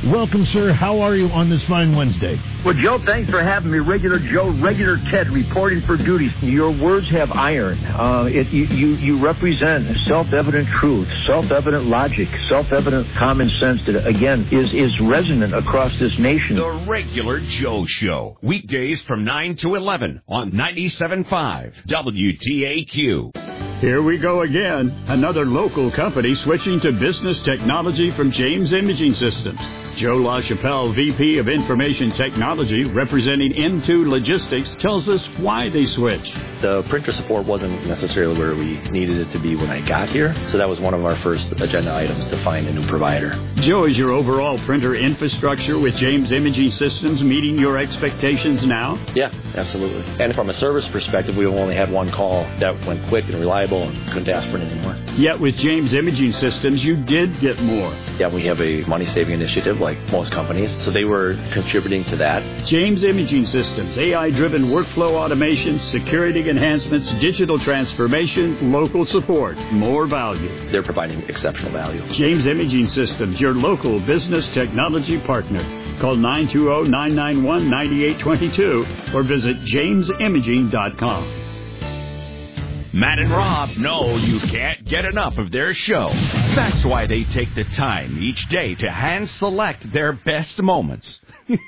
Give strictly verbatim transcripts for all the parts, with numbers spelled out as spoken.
Welcome, sir. How are you on this fine Wednesday? Well, Joe, thanks for having me. Regular Joe, regular Ted, reporting for duty. Your words have iron. Uh, it, you, you, you represent self-evident truth, self-evident logic, self-evident common sense that, again, is, is resonant across this nation. The Regular Joe Show. Weekdays from nine to eleven on ninety-seven point five W T A Q. Here we go again. Another local company switching to business technology from James Imaging Systems. Joe LaChapelle, V P of Information Technology, representing M two Logistics, tells us why they switched. The printer support wasn't necessarily where we needed it to be when I got here, so that was one of our first agenda items to find a new provider. Joe, is your overall printer infrastructure with James Imaging Systems meeting your expectations now? Yeah, absolutely. And from a service perspective, we've only had one call that went quick and reliable and couldn't ask for anything more. Yet with James Imaging Systems, you did get more. Yeah, we have a money-saving initiative like most companies, so they were contributing to that. James Imaging Systems, A I-driven workflow automation, security enhancements, digital transformation, local support, more value. They're providing exceptional value. James Imaging Systems, your local business technology partner. Call nine two zero, nine nine one, nine eight two two or visit james imaging dot com. Matt and Rob know you can't get enough of their show. That's why they take the time each day to hand-select their best moments.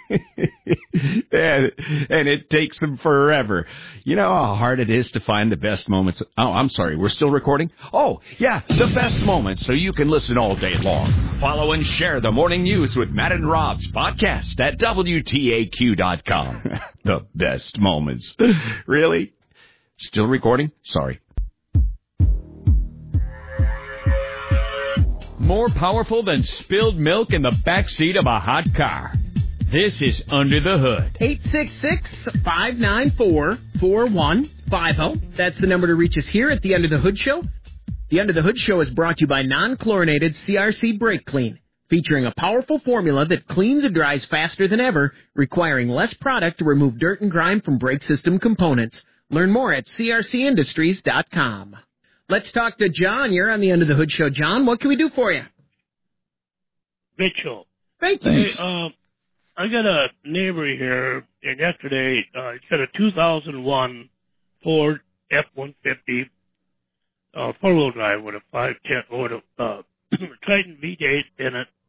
and, and it takes them forever. You know how hard it is to find the best moments? Oh, I'm sorry, we're still recording? Oh, yeah, the best moments so you can listen all day long. Follow and share the morning news with Matt and Rob's podcast at W T A Q dot com. The best moments. Really? Still recording? Sorry. More powerful than spilled milk in the backseat of a hot car. This is Under the Hood. eight six six, five nine four, four one five zero. That's the number to reach us here at the Under the Hood Show. The Under the Hood Show is brought to you by non-chlorinated C R C Brake Clean, featuring a powerful formula that cleans and dries faster than ever, requiring less product to remove dirt and grime from brake system components. Learn more at C R C industries dot com. Let's talk to John. You're on the Under the Hood Show. John, what can we do for you? Mitchell. Thank you. Hey, uh, I got a neighbor here, and yesterday uh, he's got a two thousand one Ford F one fifty uh, four-wheel drive with a five ten or a uh, Triton V eight in it,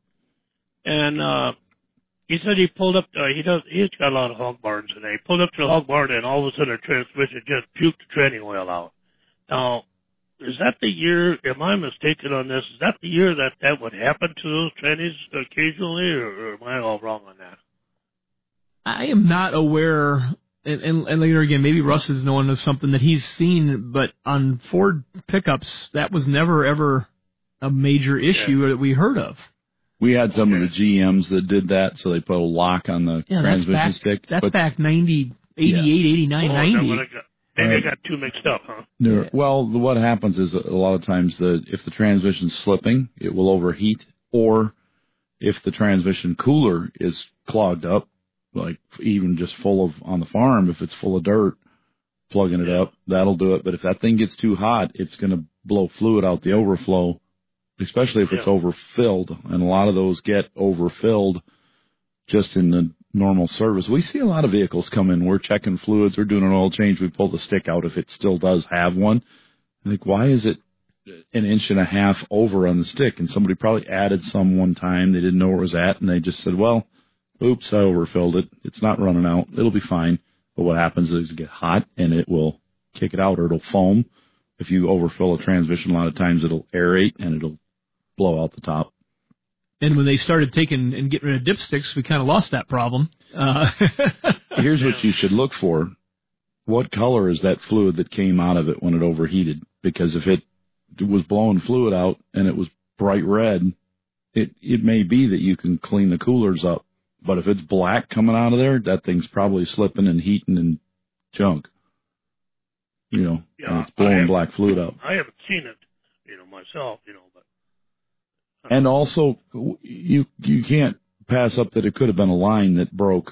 and uh, he said he pulled up. Uh, he does. He's got a lot of hog barns in there. He pulled up to the hog barn, and all of a sudden, the transmission just puked the training oil out. Now, is that the year? Am I mistaken on this? Is that the year that that would happen to those trannies occasionally, or, or am I all wrong on that? I am not aware, and, and, and later again, maybe Russ is knowing of something that he's seen, but on Ford pickups, that was never, ever a major issue yeah. that we heard of. We had some okay. of the G Ms that did that, so they put a lock on the yeah, transmission that's back, stick. That's but, back ninety, eighty-eight, yeah. eighty-nine, oh, ninety. Maybe I got too mixed up, huh? No, well, what happens is a lot of times the if the transmission's slipping, it will overheat, or if the transmission cooler is clogged up, like even just full of, on the farm, if it's full of dirt, plugging it yeah. up, that'll do it. But if that thing gets too hot, it's going to blow fluid out the overflow, especially if yeah. it's overfilled. And a lot of those get overfilled just in the normal service. We see a lot of vehicles come in. We're checking fluids. We're doing an oil change. We pull the stick out if it still does have one. Like, why is it an inch and a half over on the stick? And somebody probably added some one time. They didn't know where it was at, and they just said, well, oops, I overfilled it. It's not running out. It'll be fine. But what happens is it get hot, and it will kick it out, or it'll foam. If you overfill a transmission, a lot of times it'll aerate, and it'll blow out the top. And when they started taking and getting rid of dipsticks, we kind of lost that problem. Uh, Here's what you should look for. What color is that fluid that came out of it when it overheated? Because if it was blowing fluid out and it was bright red, it, it may be that you can clean the coolers up. But if it's black coming out of there, that thing's probably slipping and heating and junk. You know, yeah, and it's blowing black fluid out. I haven't seen it, you know, myself, you know, but. And also, you you can't pass up that it could have been a line that broke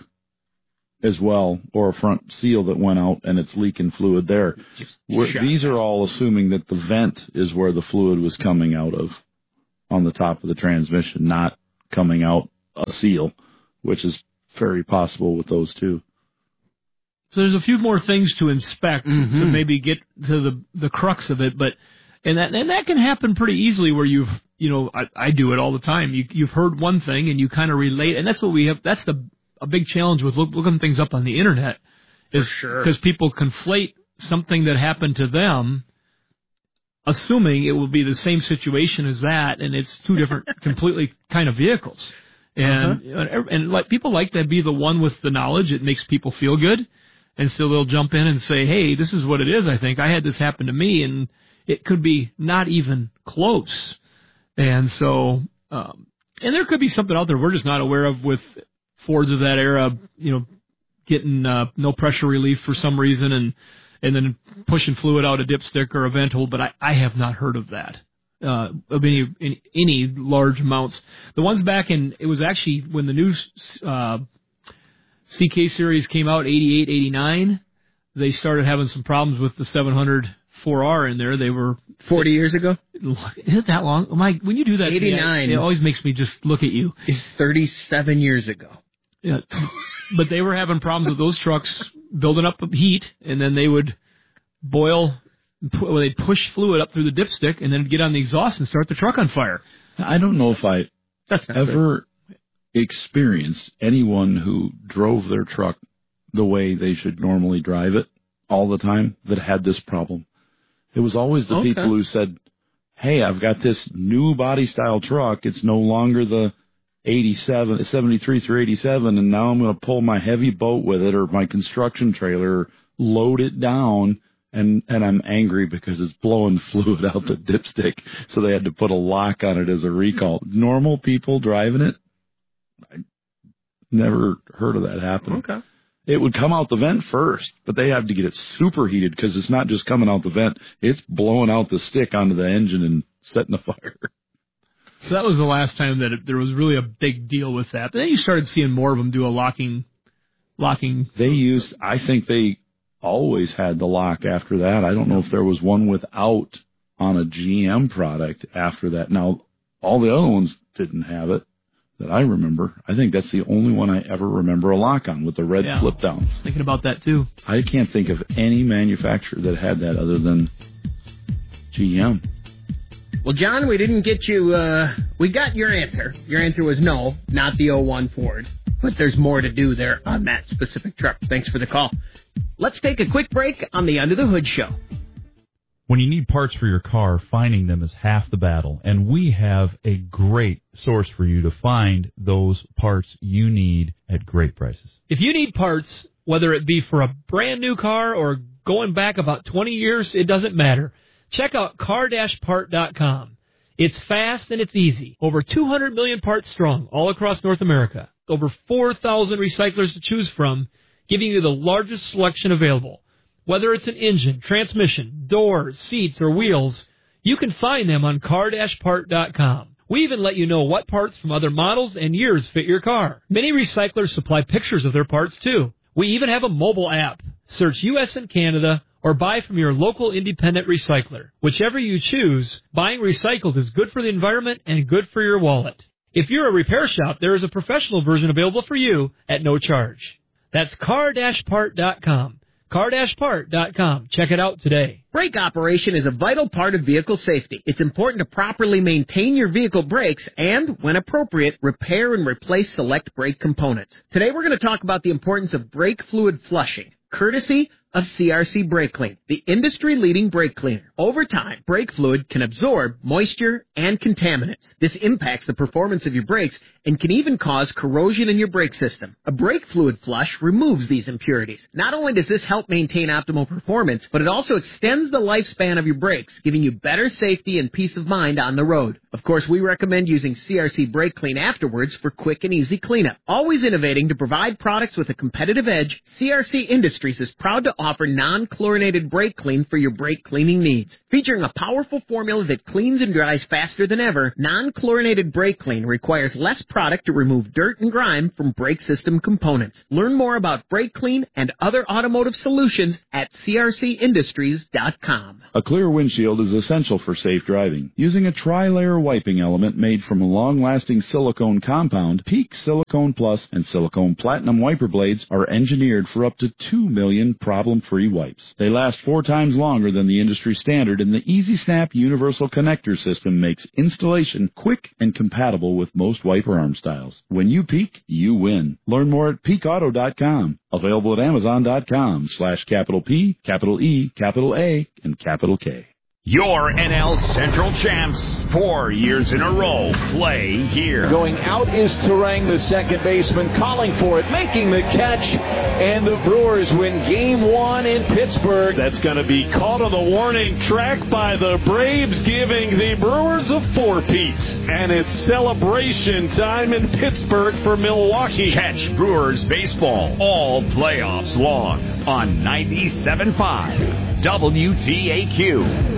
as well, or a front seal that went out and it's leaking fluid there. These are all assuming that the vent is where the fluid was coming out of on the top of the transmission, not coming out a seal, which is very possible with those two. So there's a few more things to inspect Mm-hmm. to maybe get to the the crux of it, but and that and that can happen pretty easily where you've you know I, I do it all the time. You you've heard one thing and you kind of relate, and that's what we have. That's the a big challenge with look, looking things up on the internet is sure. because people conflate something that happened to them, assuming it will be the same situation as that, and it's two different completely kind of vehicles. And uh-huh. and like people like to be the one with the knowledge. It makes people feel good. And so they'll jump in and say, hey, this is what it is, I think. I had this happen to me, and it could be not even close. And so, um, and there could be something out there we're just not aware of with Fords of that era, you know, getting uh, no pressure relief for some reason and and then pushing fluid out a dipstick or a vent hole, but I, I have not heard of that, uh, of any, any, any large amounts. The ones back in, it was actually when the new uh C K series came out, eighty-eight, eighty-nine, they started having some problems with the seven hundred four R in there. They were... forty years ago? Is it that long? My, when you do that... eighty-nine. It always makes me just look at you. Is thirty-seven years ago. Yeah. But they were having problems with those trucks building up heat, and then they would boil... Well, they'd push fluid up through the dipstick, and then it'd get on the exhaust and start the truck on fire. I don't know if I That's ever... experience anyone who drove their truck the way they should normally drive it all the time that had this problem. It was always the Okay. people who said, hey, I've got this new body style truck. It's no longer the eighty-seven, seventy-three through eighty-seven, and now I'm going to pull my heavy boat with it or my construction trailer, load it down, and, and I'm angry because it's blowing fluid out the dipstick, so they had to put a lock on it as a recall. Normal people driving it, I never heard of that happening. Okay. It would come out the vent first, but they have to get it superheated because it's not just coming out the vent. It's blowing out the stick onto the engine and setting the fire. So that was the last time that it, there was really a big deal with that. But then you started seeing more of them do a locking, locking. They used, I think they always had the lock after that. I don't know if there was one without on a G M product after that. Now, all the other ones didn't have it. That I remember. I think that's the only one I ever remember a lock on with the red Yeah. flip downs. Thinking about that too. I can't think of any manufacturer that had that other than G M. Well, John, we didn't get you, uh, we got your answer. Your answer was no, not the oh one Ford. But there's more to do there on that specific truck. Thanks for the call. Let's take a quick break on the Under the Hood Show. When you need parts for your car, finding them is half the battle, and we have a great source for you to find those parts you need at great prices. If you need parts, whether it be for a brand new car or going back about twenty years, it doesn't matter. Check out car dash part dot com. It's fast and it's easy. Over two hundred million parts strong all across North America. Over four thousand recyclers to choose from, giving you the largest selection available. Whether it's an engine, transmission, doors, seats, or wheels, you can find them on car dash part dot com. We even let you know what parts from other models and years fit your car. Many recyclers supply pictures of their parts, too. We even have a mobile app. Search U S and Canada or buy from your local independent recycler. Whichever you choose, buying recycled is good for the environment and good for your wallet. If you're a repair shop, there is a professional version available for you at no charge. That's car dash part dot com. car dash part dot com. Check it out today. Brake operation is a vital part of vehicle safety. It's important to properly maintain your vehicle brakes and, when appropriate, repair and replace select brake components. Today we're going to talk about the importance of brake fluid flushing, courtesy of C R C Brake Clean, the industry-leading brake cleaner. Over time, brake fluid can absorb moisture and contaminants. This impacts the performance of your brakes and can even cause corrosion in your brake system. A brake fluid flush removes these impurities. Not only does this help maintain optimal performance, but it also extends the lifespan of your brakes, giving you better safety and peace of mind on the road. Of course, we recommend using C R C Brake Clean afterwards for quick and easy cleanup. Always innovating to provide products with a competitive edge, C R C Industries is proud to offer offer non-chlorinated brake clean for your brake cleaning needs. Featuring a powerful formula that cleans and dries faster than ever, non-chlorinated brake clean requires less product to remove dirt and grime from brake system components. Learn more about brake clean and other automotive solutions at c r c industries dot com. A clear windshield is essential for safe driving. Using a tri-layer wiping element made from a long-lasting silicone compound, Peak Silicone Plus and Silicone Platinum wiper blades are engineered for up to two million problem-free wipes. They last four times longer than the industry standard, and the Easy Snap Universal Connector System makes installation quick and compatible with most wiper arm styles. When you peak, you win. Learn more at peak auto dot com. Available at amazon dot com slash capital P, capital E, capital A, and capital K. Your N L Central champs, four years in a row, play here. Going out is Terang, the second baseman, calling for it, making the catch, and the Brewers win game one in Pittsburgh. That's going to be caught on the warning track by the Braves, giving the Brewers a four-peat. And it's celebration time in Pittsburgh for Milwaukee. Catch Brewers baseball all playoffs long on ninety-seven point five W T A Q.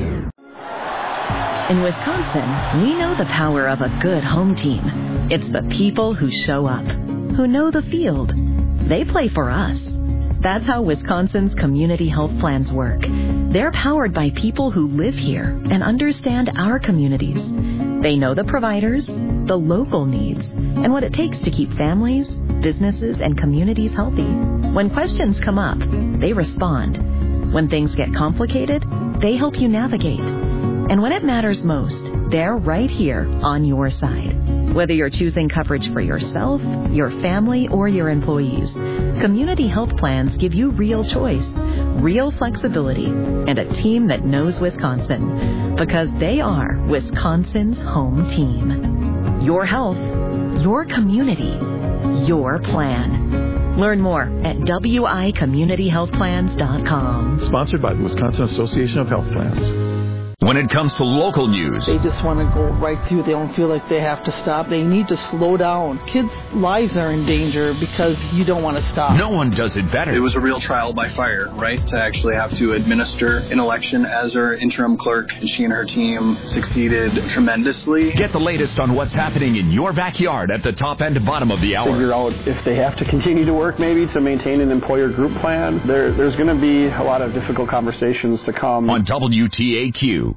In Wisconsin, we know the power of a good home team. It's the people who show up, who know the field. They play for us. That's how Wisconsin's community health plans work. They're powered by people who live here and understand our communities. They know the providers, the local needs, and what it takes to keep families, businesses, and communities healthy. When questions come up, they respond. When things get complicated, they help you navigate. And when it matters most, they're right here on your side. Whether you're choosing coverage for yourself, your family, or your employees, community health plans give you real choice, real flexibility, and a team that knows Wisconsin, because they are Wisconsin's home team. Your health, your community, your plan. Learn more at W I community health plans dot com. Sponsored by the Wisconsin Association of Health Plans. When it comes to local news, they just want to go right through. They don't feel like they have to stop. They need to slow down. Kids' lives are in danger because you don't want to stop. No one does it better. It was a real trial by fire, right? To actually have to administer an election as our interim clerk. And she and her team succeeded tremendously. Get the latest on what's happening in your backyard at the top and bottom of the hour. Figure out if they have to continue to work maybe to maintain an employer group plan. There, there's going to be a lot of difficult conversations to come. On W T A Q.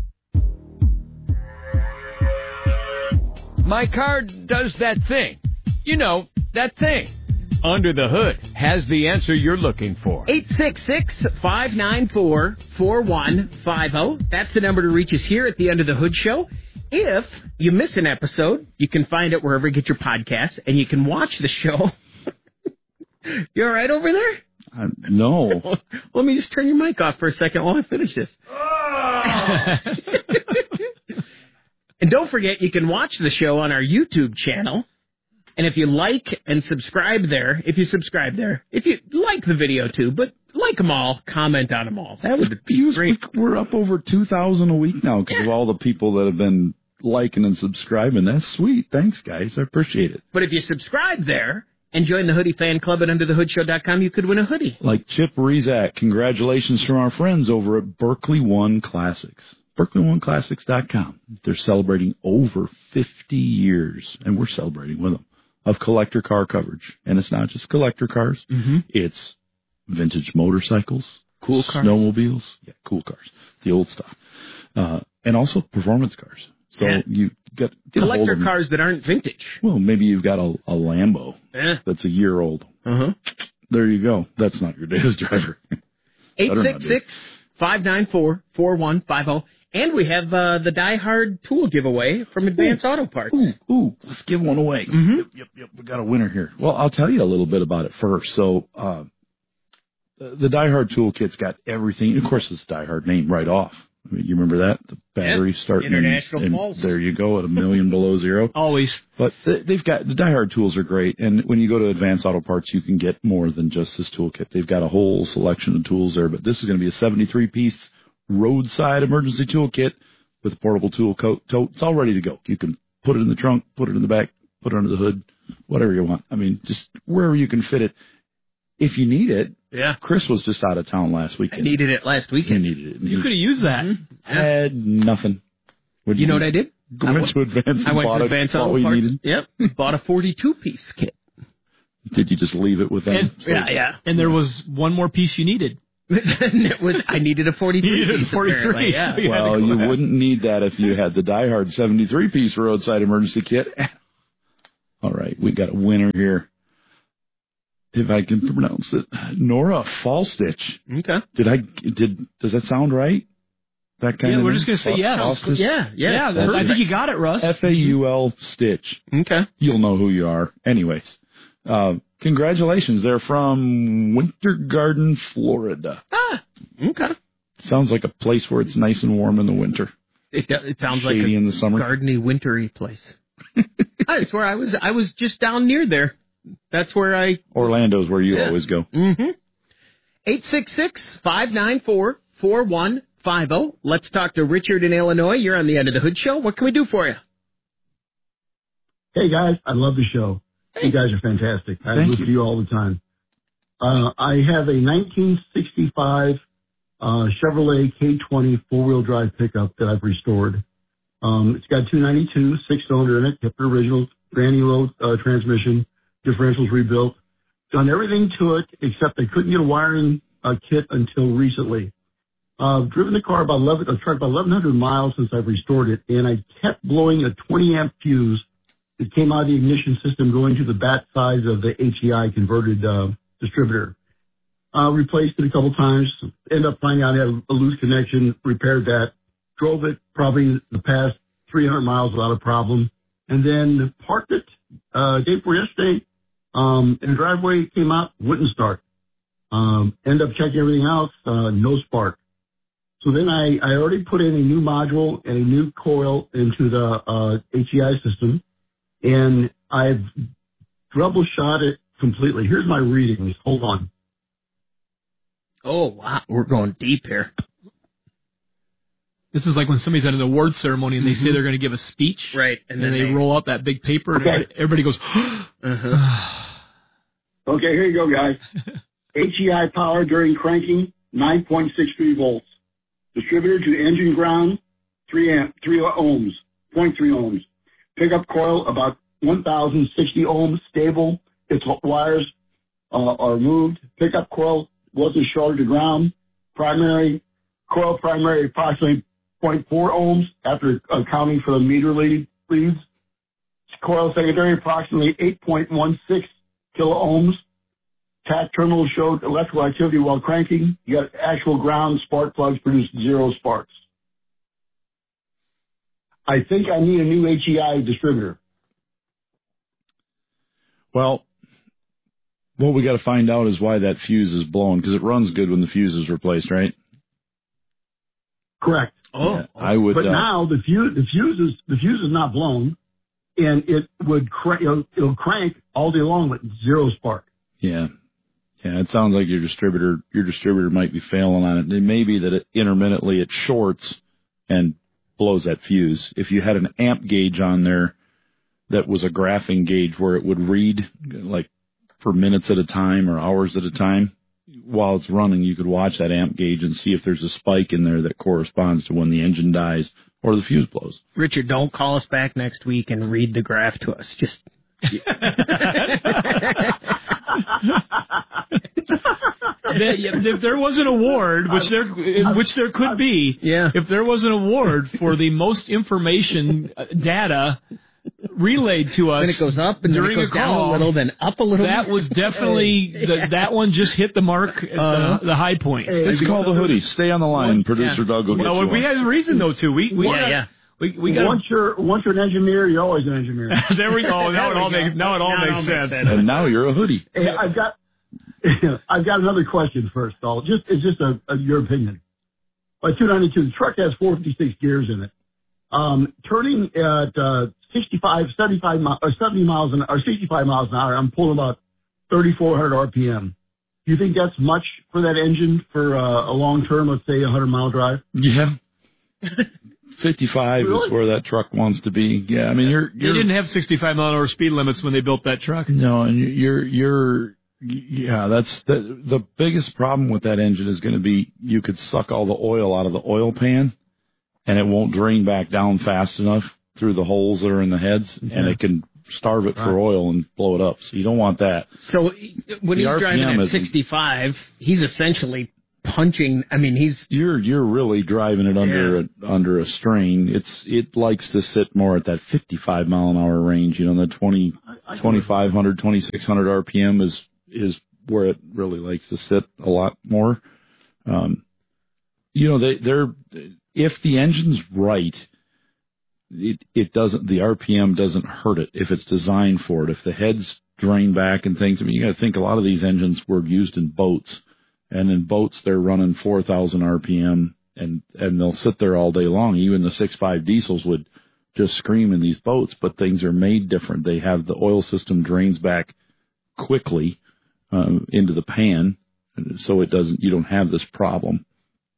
My car does that thing. You know, that thing. Under the Hood has the answer you're looking for. eight six six, five nine four, four one five zero. That's the number to reach us here at the Under the Hood Show. If you miss an episode, you can find it wherever you get your podcasts, and you can watch the show. You all right over there? Uh, no. Let me just turn your mic off for a second while I finish this. Oh! And don't forget, you can watch the show on our YouTube channel. And if you like and subscribe there, if you subscribe there, if you like the video too, but like them all, comment on them all. That would be great. We're up over two thousand a week now because yeah. of all the people that have been liking and subscribing. That's sweet. Thanks, guys. I appreciate it. But if you subscribe there and join the Hoodie Fan Club at under the hood show dot com, you could win a hoodie. Like Chip Rezak. Congratulations from our friends over at Berkeley One Classics. Berkeley One Classics dot com. They're celebrating over fifty years, and we're celebrating with them, of collector car coverage. And it's not just collector cars. Mm-hmm. It's vintage motorcycles, cool cars, snowmobiles, yeah, cool cars, the old stuff, uh, and also performance cars. So yeah. you got collector cars that aren't vintage. Well, maybe you've got a, a Lambo yeah. that's a year old. Uh-huh. There you go. That's not your daily driver. eight six six, five nine four, four one five zero. And we have uh, the Die Hard tool giveaway from Advance ooh, Auto Parts. Ooh, ooh, let's give one away. Mm-hmm. Yep, yep, yep. We got a winner here. Well, I'll tell you a little bit about it first. So, uh, the Die Hard toolkit's got everything. Of course, it's Die Hard name right off. I mean, you remember that? The battery yep. starting International in, Pulse. There you go, at a million below zero. Always. But they've got, the Die Hard tools are great. And when you go to Advance Auto Parts, you can get more than just this toolkit. They've got a whole selection of tools there. But this is going to be a seventy-three piece roadside emergency toolkit with a portable tool coat. tote. It's all ready to go. You can put it in the trunk, put it in the back, put it under the hood, whatever you want. I mean, just wherever you can fit it. If you need it, Yeah. Chris was just out of town last weekend. I needed it last weekend. He needed it. You could have used that. Mm-hmm. Had nothing. What'd You know do? what I did? Go went to Advance and I went bought to it, Advance bought Auto what you Parts. needed? Yep. Bought a forty-two piece kit. Did you just leave it with them? And, So- yeah, yeah. And there was one more piece you needed. it was, I needed a forty-three You needed piece. a forty-three. Apparently, yeah. You had to Well, go you back. wouldn't need that if you had the diehard seventy-three piece roadside emergency kit. All right, we got a winner here. If I can pronounce it, Nora Fallstitch. Okay. Did I? Did does that sound right? That kind Yeah, of. we're name? just gonna say yes. Fallstitch? Yeah, yeah. Yeah, that, I think you got it, Russ. F A U L Stitch. Okay. You'll know who you are. Anyways, uh, congratulations. They're from Winter Garden, Florida. Ah, okay. Sounds like a place where it's nice and warm in the winter. It, it sounds like Shady a in the summer. gardeny, wintry place. I swear I was I was just down near there. That's where I... Orlando's where you Yeah. always go. Mm-hmm. eight six six, five nine four, four one five zero. Let's talk to Richard in Illinois. You're on the End of the Hood Show. What can we do for you? Hey, guys. I love the show. You guys are fantastic. I Thank listen you. to you all the time. Uh, I have a nineteen sixty-five uh, Chevrolet K twenty four-wheel drive pickup that I've restored. Um, it's got two ninety-two, six-cylinder in it, kept the original Granny Road uh, transmission, differentials rebuilt. Done everything to it except I couldn't get a wiring uh, kit until recently. Uh, driven the car about eleven, I've tried about eleven hundred miles since I've restored it, and I kept blowing a twenty amp fuse that came out of the ignition system going to the bat size of the H E I converted uh, distributor. Uh, replaced it a couple times, ended up finding out I had a loose connection, repaired that, drove it probably the past three hundred miles without a problem, and then parked it uh, day before yesterday um, in the driveway, came out, wouldn't start. Um, ended up checking everything else, uh, no spark. So then I, I already put in a new module and a new coil into the uh, H E I system, and I've troubleshot it completely. Here's my readings. Hold on. Oh, wow. We're going deep here. This is like when somebody's at an award ceremony and they say they're going to give a speech. Right. And, then, they, roll out that big paper and Okay. everybody, everybody goes, uh-huh. Okay, here you go, guys. H E I power during cranking, nine point six three volts. Distributor to engine ground, three amp, three ohms, zero point three ohms. Pickup coil, about one thousand sixty ohms, stable. Its wires uh, are moved. Pickup coil wasn't shorted to ground. Primary, coil primary, approximately zero point four ohms after accounting for the meter lead, leads. Coil secondary, approximately eight point one six kilo ohms. Tack terminal showed electrical activity while cranking. You got actual ground spark plugs produced zero sparks. I think I need a new H E I distributor. Well, what we got to find out is why that fuse is blown, because it runs good when the fuse is replaced, right? Correct. Oh, Yeah, I would. But uh, now the fuse, the fuse is the fuse is not blown, and it would crank. It'll, it'll crank all day long with zero spark. Yeah. Yeah, it sounds like your distributor your distributor might be failing on it. It may be that it intermittently it shorts and blows that fuse. If you had an amp gauge on there that was a graphing gauge where it would read like for minutes at a time or hours at a time, while it's running, you could watch that amp gauge and see if there's a spike in there that corresponds to when the engine dies or the fuse blows. Richard, don't call us back next week and read the graph to us. Just... if there was an award, which there, which there could be, yeah. if there was an award for the most information uh, data relayed to us, Then it goes up and then it during goes a down call, a little, then up a little. that was definitely the, that one just hit the mark, at Uh-huh. the, the high point. It's called the hoodie. Stay on the line, producer Yeah. Doug will get Well, you we one. had a reason though too. We we Yeah, got, yeah. We we got Once you're once you're an engineer, you're always an engineer. there we go. Now it all There we makes go. now it all Now it makes all sense. makes sense. And now you're a hoodie. Hey, I've got I've got another question first, though. Just it's just a, a your opinion. My two ninety-two, the truck has four fifty-six gears in it. Um, turning at uh, sixty-five, seventy-five, mi- or seventy miles an or sixty-five miles an hour, I'm pulling about thirty-four hundred R P M. Do you think that's much for that engine for uh, a long term, let's say a hundred mile drive? Yeah. fifty-five Really? is where that truck wants to be. Yeah, I mean, you're, They you're didn't have sixty-five mile an hour speed limits when they built that truck. no, and you're you're Yeah, that's the the biggest problem with that engine is going to be you could suck all the oil out of the oil pan, and it won't drain back down fast enough through the holes that are in the heads, yeah. and it can starve it right. for oil and blow it up. So you don't want that. So when the he's R P M driving at sixty-five, he's essentially punching. I mean, he's you're you're really driving it under yeah. a, under a strain. It's it likes to sit more at that fifty-five mile an hour range. You know, the twenty, twenty-five hundred, twenty-six hundred R P M is is where it really likes to sit a lot more. Um, you know, they they're if the engine's right, it it doesn't the R P M doesn't hurt it if it's designed for it. If the heads drain back and things, I mean, you got to think a lot of these engines were used in boats. And in boats, they're running four thousand R P M, and, and they'll sit there all day long. Even the six point five diesels would just scream in these boats, but things are made different. They have the oil system drains back quickly uh, into the pan, so it doesn't. You don't have this problem.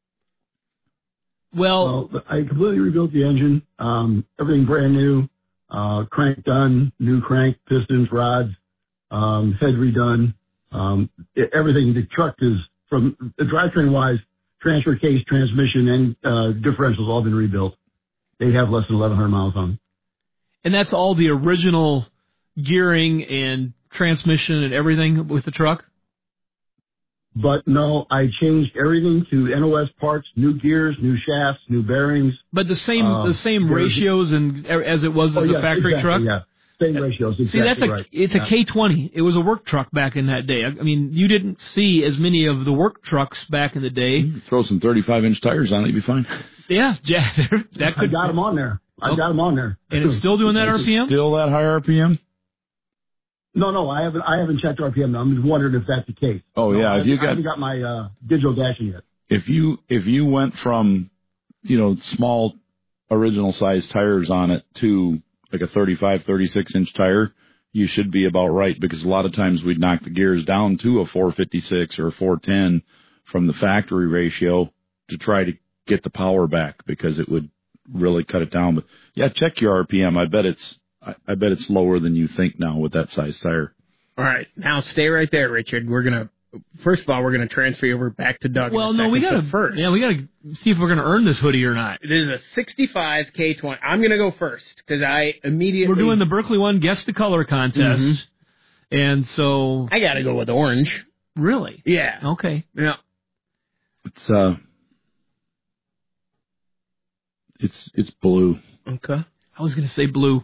Well, well I completely rebuilt the engine. Um, everything brand new, uh, crank done, new crank, pistons, rods, um, head redone. Um, it, everything. The truck is. From the drivetrain wise, transfer case, transmission, and uh, differentials all been rebuilt. They have less than eleven hundred miles on them. And that's all the original gearing and transmission and everything with the truck? But no, I changed everything to N O S parts, new gears, new shafts, new bearings. But the same uh, the same ratios and as it was oh, as yes, a factory exactly, truck? Yeah. Same ratios, exactly. See, that's a right. it's a yeah. K twenty. It was a work truck back in that day. I mean, you didn't see as many of the work trucks back in the day. You throw some thirty-five inch tires on it, you'd be fine. Yeah, yeah, that could. I got them on there. I got them on there. And it's still doing that R P M? Still that high R P M? No, no, I haven't. I haven't checked R P M. I'm just wondering if that's the case. Oh no, yeah, I if you I got, haven't got my uh, digital dashing yet. If you if you went from, you know, small original size tires on it to like a thirty-five, thirty-six inch tire, you should be about right, because a lot of times we'd knock the gears down to a four fifty-six or a four ten from the factory ratio to try to get the power back, because it would really cut it down. But yeah, check your R P M. I bet it's I, I bet it's lower than you think now with that size tire. All right, now stay right there, Richard. We're gonna first of all we're gonna transfer you over back to Doug. Well, in a no, we second, gotta but first. Yeah, we gotta see if we're gonna earn this hoodie or not. This is a sixty-five K twenty. I'm gonna go first because I immediately we're doing the Berkeley One Guess the Color contest, mm-hmm. and so I gotta go with orange. Really? Yeah. Okay. Yeah. It's uh, it's it's blue. Okay. I was gonna say blue.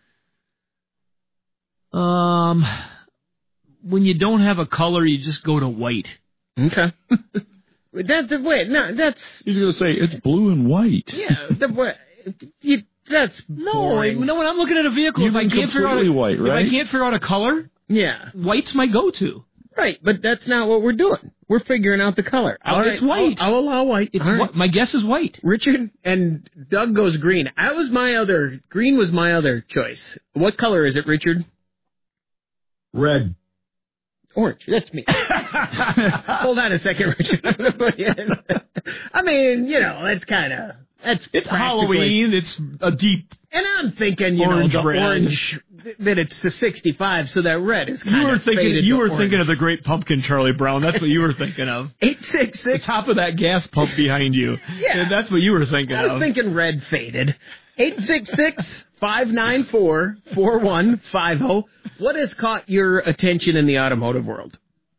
Um, when you don't have a color, you just go to white. Okay. That's the way. No, that's. He's gonna say it's blue and white. Yeah. The way. You, that's no. boring. No, when I'm looking at a vehicle, You've if I been can't figure out a, white, right? if I can't figure out a color, yeah, white's my go-to. Right, but that's not what we're doing. We're figuring out the color. All right, it's white. I'll, I'll allow white. It's right. wh- my guess is white. Richard and Doug goes green. That was my other. Green was my other choice. What color is it, Richard? Red. Orange. That's me. Hold on a second, Richard. I mean, you know, that's kind of that's. It's Halloween. It's a deep. And I'm thinking, you orange know, the red. orange that it's the sixty-five, so that red is kind you were of thinking. faded You to were orange. thinking of the Great Pumpkin, Charlie Brown. That's what you were thinking of. Eight six The six. top of that gas pump behind you. Yeah, And that's what you were thinking I was of. thinking red faded. Eight six six five nine four four one five zero. What has caught your attention in the automotive world?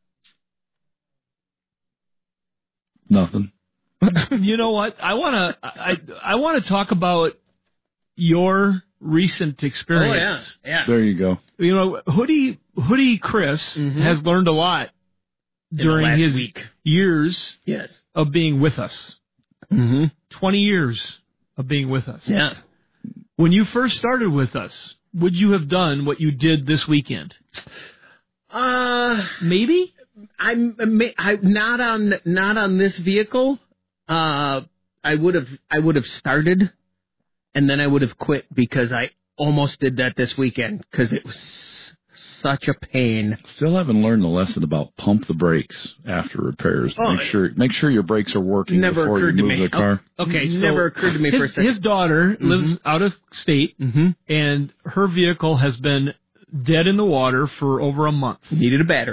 Nothing. You know what? I want to. I I want to talk about your recent experience. Oh yeah, yeah. There you go. You know, Hoodie Hoodie Chris Mhm. has learned a lot In the during last his week. years Yes. of being with us. Mm-hmm. Twenty years of being with us. Yeah. When you first started with us, would you have done what you did this weekend? Uh, maybe. I'm I not on not on this vehicle. Uh, I would have I would have started, and then I would have quit because I almost did that this weekend because it was such a pain. Still haven't learned the lesson about pump the brakes after repairs. Oh, make sure make sure your brakes are working never before occurred you to move me. the car. Oh, okay, So never occurred to me his, for a second. His daughter Mm-hmm. lives out of state, mm-hmm. and her vehicle has been dead in the water for over a month. Needed a battery.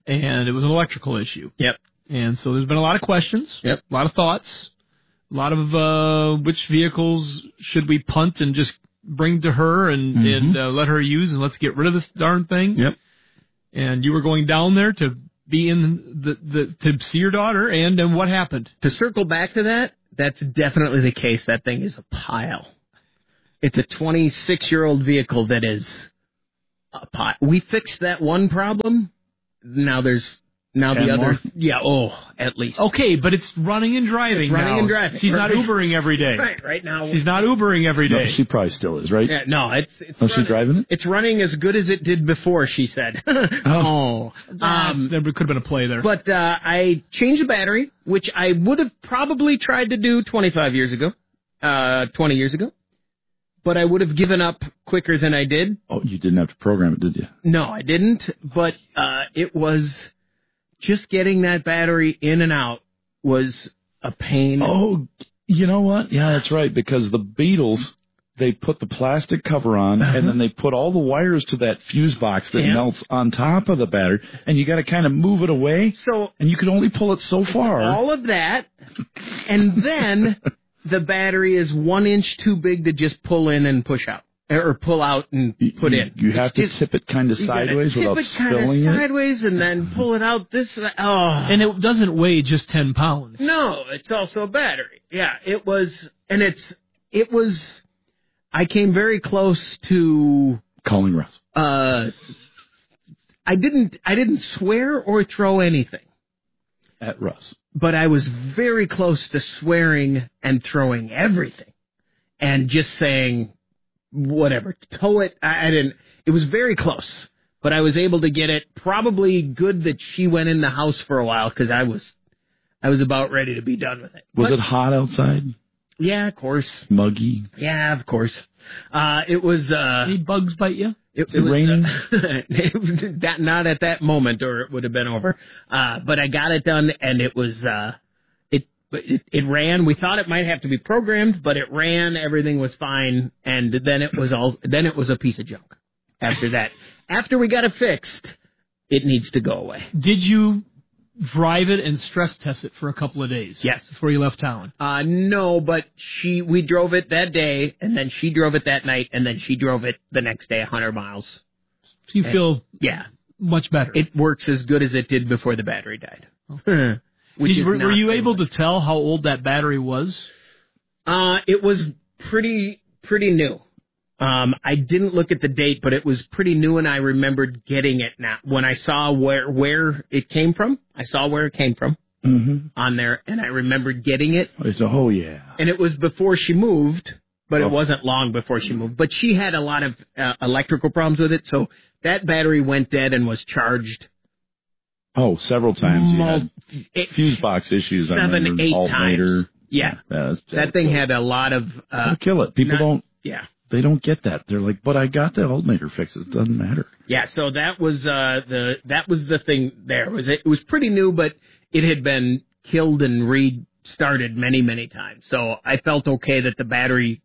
and it was an electrical issue. Yep. And so there's been a lot of questions. Yep. A lot of thoughts. A lot of uh, which vehicles should we punt and just bring to her and, Mm-hmm. and uh, let her use, and let's get rid of this darn thing. Yep. And you were going down there to be in the, the to see your daughter, and, and what happened? To circle back to that, that's definitely the case. That thing is a pile. It's a twenty-six-year-old vehicle that is a pile. We fixed that one problem. Now there's now Ten the other. more? Yeah. Oh, at least. Okay, but it's running and driving. It's running now. and driving. She's not Right. Ubering every day. Right. Right now. She's not Ubering every No, day. she probably still is, right? Yeah, no, it's it's. Oh, she's running, driving it? It's running as good as it did before. She said. oh. Um, there could have been a play there. But uh, I changed the battery, which I would have probably tried to do twenty-five years ago, uh, twenty years ago. But I would have given up quicker than I did. Oh, you didn't have to program it, did you? No, I didn't. But uh, it was just getting that battery in and out was a pain. Oh, you know what? Yeah, that's right. Because the Beatles, they put the plastic cover on, Uh-huh. and then they put all the wires to that fuse box that Yeah. melts on top of the battery, and you got to kind of move it away. So, and you can only pull it so far. all of that, and then the battery is one inch too big to just pull in and push out, or pull out and put you, in. You have It's to just- tip it kind of You gotta sideways tip without it kind of spilling it. sideways and then pull it out this way. Oh. And it doesn't weigh just ten pounds. No, it's also a battery. Yeah, it was, and it's, it was, I came very close to, Calling Russ. uh, I didn't, I didn't swear or throw anything, At Russ. but I was very close to swearing and throwing everything and just saying, whatever, tow it. I, I didn't, it was very close, but I was able to get it. Probably good that she went in the house for a while because I was, I was about ready to be done with it. Was But- it hot outside? Yeah, of course. Muggy? Yeah, of course. Uh, it was. Uh, Any bugs bite you? It, Is it raining? Uh, it was that, not at that moment, or it would have been over. Uh, but I got it done, and it was. Uh, it, it it ran. We thought it might have to be programmed, but it ran. Everything was fine, and then it was all. Then it was a piece of junk. After that, after we got it fixed, it needs to go away. Did you drive it and stress test it for a couple of days? Yes. Before you left town? Uh, no, but she, we drove it that day, and then she drove it that night, and then she drove it the next day, one hundred miles. So you And- feel yeah, much better. it works as good as it did before the battery died. Which Did, is were, not were you so able much. to tell how old that battery was? Uh, it was pretty, pretty new. Um, I didn't look at the date, but it was pretty new, and I remembered getting it now. When I saw where, where it came from, I saw where it came from Mm-hmm. on there, and I remembered getting it. I said, oh, yeah. And it was before she moved, but Oh. it wasn't long before she moved. But she had a lot of uh, electrical problems with it, so that battery went dead and was charged Oh, several times you Mul- had it- fuse box issues. I seven, remember, eight alternator. times. Yeah. Yeah, that's, That thing had a lot of... Uh, That'll kill it. People not- don't. Yeah. They don't get that. They're like, but I got the alternator fixed. It doesn't matter. Yeah, so that was uh, the that was the thing there. Was it, it was pretty new, but it had been killed and restarted many, many times. So I felt okay that the battery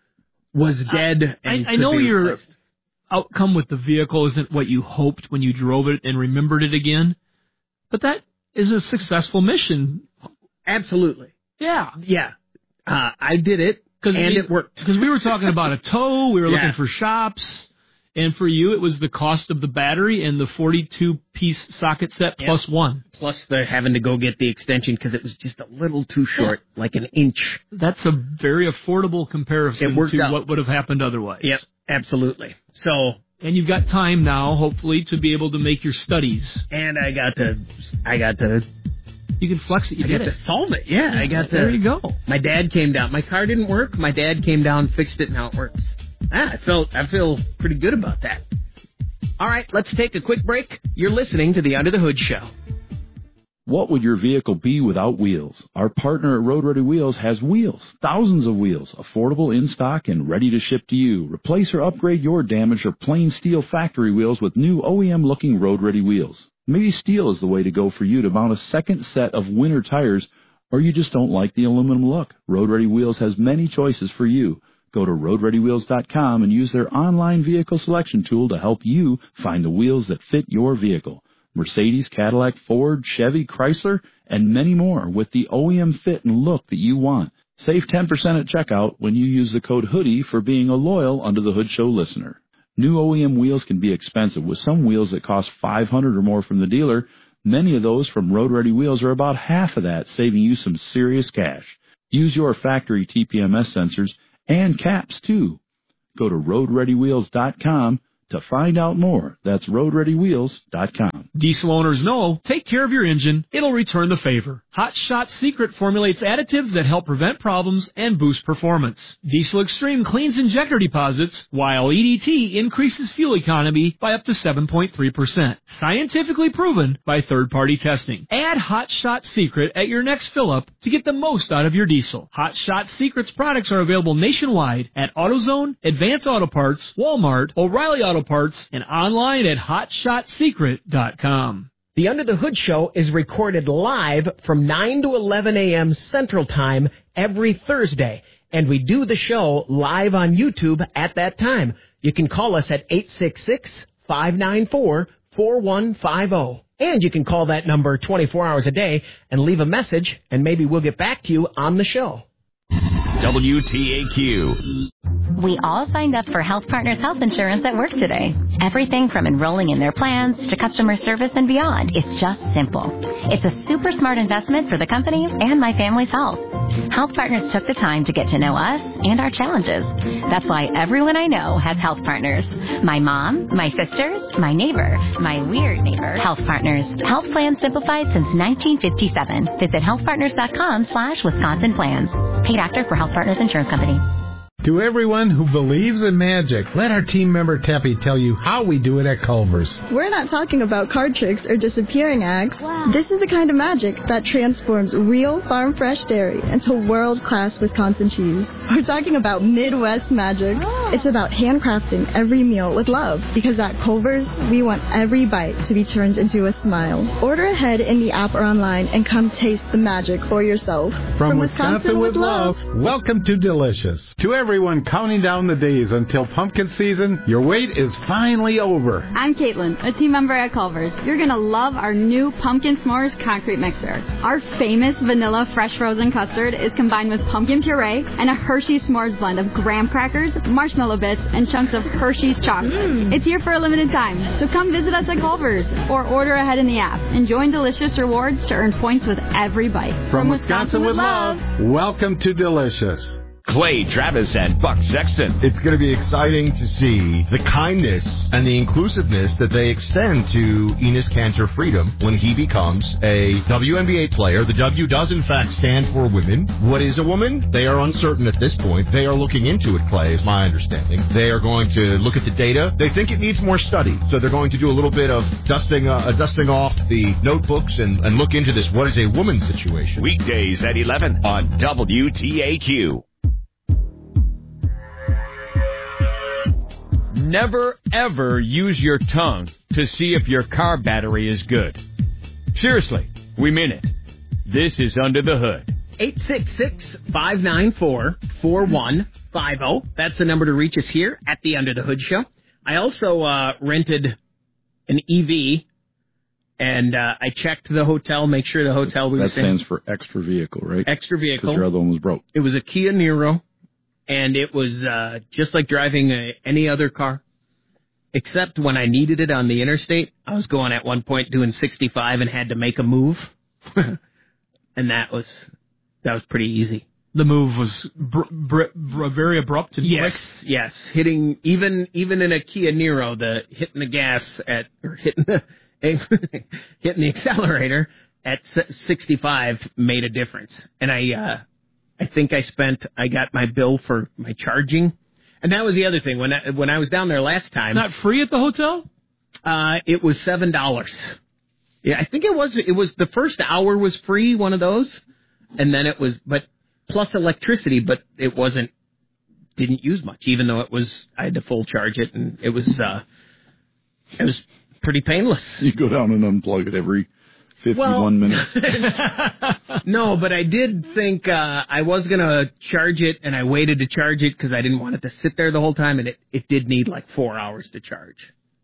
was dead. I, and I could know be your replaced. outcome with the vehicle isn't what you hoped when you drove it and remembered it again, but that is a successful mission. Absolutely. Yeah. Yeah. Uh, I did it, and we, it worked. Because we were talking about a tow, we were Yeah. looking for shops, and for you it was the cost of the battery and the forty-two piece socket set Yep. plus one. Plus the having to go get the extension because it was just a little too short, like an inch. That's a very affordable comparison It worked to out. what would have happened otherwise. Yep, absolutely. So, And you've got time now, hopefully, to be able to make your studies. and I got to, I got to, You can flex it. You I get got it. to solve it. Yeah, I got to. There you go. My dad came down. My car didn't work. My dad came down, fixed it, and now it works. Ah, I felt, I feel pretty good about that. All right, let's take a quick break. You're listening to the Under the Hood Show. What would your vehicle be without wheels? Our partner at Road Ready Wheels has wheels, thousands of wheels, affordable in stock and ready to ship to you. Replace or upgrade your damaged or plain steel factory wheels with new O E M looking Road Ready wheels. Maybe steel is the way to go for you to mount a second set of winter tires, or you just don't like the aluminum look. Road Ready Wheels has many choices for you. Go to road ready wheels dot com and use their online vehicle selection tool to help you find the wheels that fit your vehicle. Mercedes, Cadillac, Ford, Chevy, Chrysler, and many more with the O E M fit and look that you want. Save ten percent at checkout when you use the code HOODIE for being a loyal Under the Hood Show listener. New O E M wheels can be expensive, with some wheels that cost five hundred dollars or more from the dealer. Many of those from Road Ready Wheels are about half of that, saving you some serious cash. Use your factory T P M S sensors and caps, too. Go to road ready wheels dot com to find out more. That's road ready wheels dot com. Diesel owners know, take care of your engine, it'll return the favor. Hot Shot Secret formulates additives that help prevent problems and boost performance. Diesel Extreme cleans injector deposits, while E D T increases fuel economy by up to seven point three percent. Scientifically proven by third-party testing. Add Hot Shot Secret at your next fill-up to get the most out of your diesel. Hot Shot Secret's products are available nationwide at AutoZone, Advance Auto Parts, Walmart, O'Reilly Auto Parts, and online at hot shot secret dot com. The Under the Hood Show is recorded live from nine to eleven a.m. Central Time every Thursday, and we do the show live on YouTube at that time. You can call us at eight six six, five nine four, four one five zero. And you can call that number twenty-four hours a day and leave a message, and maybe we'll get back to you on the show. W T A Q. We all signed up for Health Partners Health Insurance at work today. Everything from enrolling in their plans to customer service and beyond. It's just simple. It's a super smart investment for the company and my family's health. Health Partners took the time to get to know us and our challenges. That's why everyone I know has Health Partners. My mom, my sisters, my neighbor, my weird neighbor. Health Partners. Health plans simplified since nineteen fifty-seven. Visit healthpartners.com slash Wisconsin plans. Paid actor for Health Partners Insurance Company. To everyone who believes in magic, let our team member Teppy tell you how we do it at Culver's. We're not talking about card tricks or disappearing acts. Wow. This is the kind of magic that transforms real farm-fresh dairy into world-class Wisconsin cheese. We're talking about Midwest magic. Oh. It's about handcrafting every meal with love, because at Culver's, we want every bite to be turned into a smile. Order ahead in the app or online and come taste the magic for yourself. From, From Wisconsin, Wisconsin with love, love, welcome to Delicious. To every Everyone counting down the days until pumpkin season, your wait is finally over. I'm Caitlin, a team member at Culver's. You're going to love our new Pumpkin S'mores concrete mixer. Our famous vanilla fresh frozen custard is combined with pumpkin puree and a Hershey's S'mores blend of graham crackers, marshmallow bits, and chunks of Hershey's chocolate. Mm. It's here for a limited time, so come visit us at Culver's or order ahead in the app and join Delicious Rewards to earn points with every bite. From, From Wisconsin, Wisconsin with love, love, welcome to Delicious. Clay Travis and Buck Sexton. It's going to be exciting to see the kindness and the inclusiveness that they extend to Enos Cantor Freedom when he becomes a W N B A player. The W does, in fact, stand for women. What is a woman? They are uncertain at this point. They are looking into it, Clay, is my understanding. They are going to look at the data. They think it needs more study, so they're going to do a little bit of dusting uh, dusting off the notebooks and, and look into this. What is a woman situation? Weekdays at eleven on W T A Q. Never, ever use your tongue to see if your car battery is good. Seriously, we mean it. This is Under the Hood. eight six six, five nine four, four one five zero. That's the number to reach us here at the Under the Hood Show. I also uh, rented an E V, and uh, I checked the hotel, make sure the hotel we were That staying. stands for extra vehicle, right? Extra vehicle. Because your other one was broke. It was a Kia Niro. And it was uh, just like driving a, any other car, except when I needed it on the interstate. I was going at one point doing sixty-five and had to make a move, and that was that was pretty easy. The move was br- br- br- very abrupt and yes, quick. yes, hitting even even in a Kia Niro, the hitting the gas at or hitting the hitting the accelerator at sixty-five made a difference, and I. Uh, I think I spent, I got my bill for my charging. And that was the other thing. When I, when I was down there last time. It's not free at the hotel? Uh, it was seven dollars. Yeah, I think it was, it was, the first hour was free, one of those. And then it was, but plus electricity, but it wasn't, didn't use much, even though it was, I had to full charge it. And it was, uh, it was pretty painless. You go down and unplug it every fifty-one well, minutes. No, but I did think uh, I was going to charge it, and I waited to charge it because I didn't want it to sit there the whole time, and it, it did need like four hours to charge.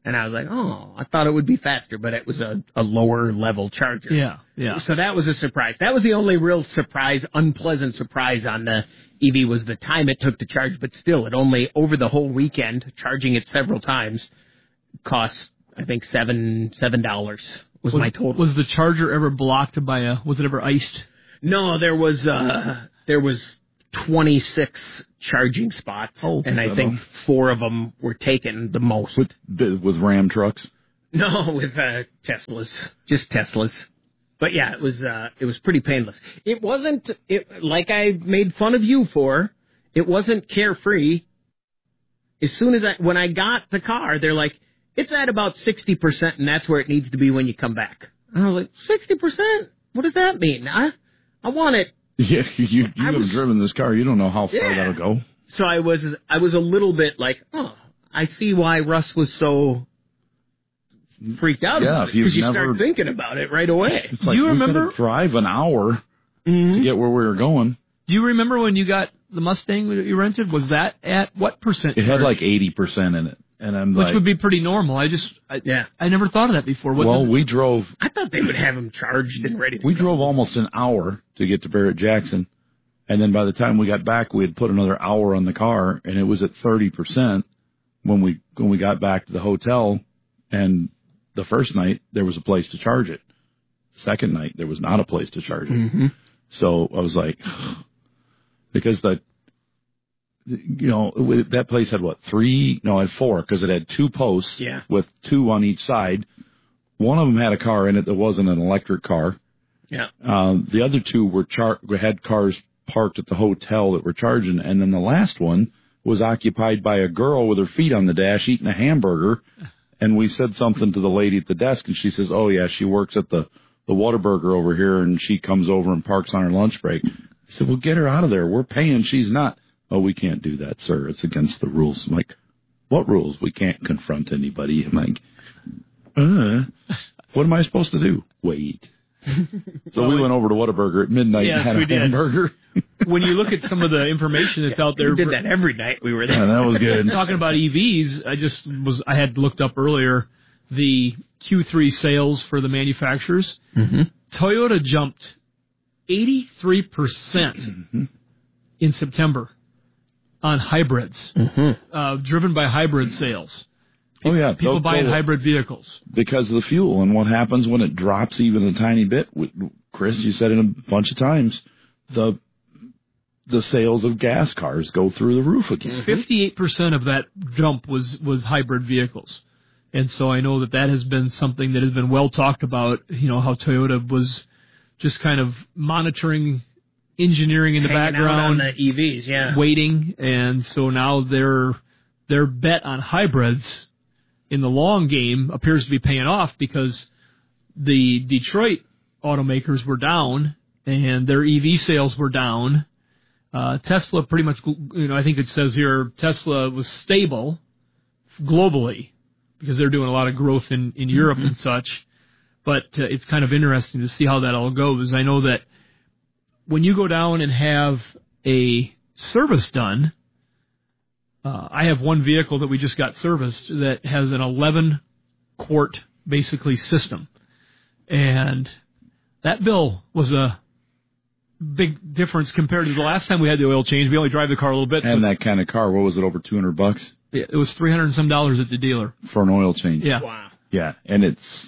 And I was like, oh, I thought it would be faster, but it was a, a lower level charger. Yeah, yeah. So that was a surprise. That was the only real surprise, unpleasant surprise on the E V was the time it took to charge. But still, it only, over the whole weekend, charging it several times, cost, I think, seven seven dollars was, was my total. Was the charger ever blocked by a, was it ever iced? No, there was, uh, there was twenty-six charging spots, oh, and I think four of them were taken the most. With with Ram trucks? No, with uh, Teslas, just Teslas. But yeah, it was uh, it was pretty painless. It wasn't it, like I made fun of you for. It wasn't carefree. As soon as I when I got the car, they're like, it's at about sixty percent, and that's where it needs to be when you come back. And I was like, sixty percent? What does that mean? I I want it. Yeah, you you have was, driven this car. You don't know how far yeah. that'll go. So I was I was a little bit like, oh, I see why Russ was so freaked out yeah, about it, because you never, start thinking about it right away. It's like, Do you we remember drive an hour mm-hmm. to get where we were going? Do you remember when you got the Mustang that you rented? Was that at what percent? It charge? had like eighty percent in it. And I'm Which like, would be pretty normal. I just, I, yeah, I never thought of that before. What well, the, we drove. I thought they would have them charged and ready to We go. drove almost an hour to get to Barrett Jackson. And then by the time we got back, we had put another hour on the car, and it was at thirty percent when we when we got back to the hotel. And the first night, there was a place to charge it. The second night, there was not a place to charge it. Mm-hmm. So I was like, because the, you know, that place had what, three? No, it had four, because it had two posts yeah. with two on each side. One of them had a car in it that wasn't an electric car. Yeah. Um, the other two were char- had cars parked at the hotel that were charging, and then the last one was occupied by a girl with her feet on the dash eating a hamburger. And we said something to the lady at the desk, and she says, oh, yeah, she works at the, the Whataburger over here, and she comes over and parks on her lunch break. I said, well, get her out of there. We're paying. She's not. Oh, we can't do that, sir. It's against the rules. I'm like, what rules? We can't confront anybody. I'm like, uh, what am I supposed to do? Wait. So we went over to Whataburger at midnight yes, and had we a did. hamburger. when you look at some of the information that's out there, we did that every night we were there. Yeah, that was good. Talking about E Vs, I just was I had looked up earlier the Q three sales for the manufacturers. Mm-hmm. Toyota jumped eighty-three percent mm-hmm. in September on hybrids, mm-hmm. uh, driven by hybrid sales. Oh, yeah. People They'll, buying they'll, hybrid vehicles. Because of the fuel. And what happens when it drops even a tiny bit? Chris, you said it a bunch of times, the the sales of gas cars go through the roof again. fifty-eight percent of that jump was, was hybrid vehicles. And so I know that that has been something that has been well talked about, you know, how Toyota was just kind of monitoring engineering in the Hanging background. out on the E Vs, yeah. Waiting. And so now their their bet on hybrids in the long game appears to be paying off because the Detroit automakers were down and their E V sales were down. Uh, Tesla pretty much, you know, I think it says here Tesla was stable globally because they're doing a lot of growth in, in Europe mm-hmm. and such. But uh, it's kind of interesting to see how that all goes. I know that when you go down and have a service done, Uh, I have one vehicle that we just got serviced that has an eleven quart basically system, and that bill was a big difference compared to the last time we had the oil change. We only drive the car a little bit. And so that kind of car, what was it, over two hundred bucks? Yeah, it was three hundred and some dollars at the dealer for an oil change. Yeah, wow. Yeah, and it's